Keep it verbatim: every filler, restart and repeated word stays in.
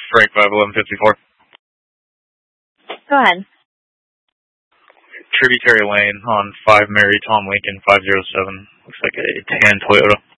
Frank five eleven fifty-four. Go ahead. Tributary Lane on five Mary Tom Lincoln five zero seven. Looks like a tan Toyota.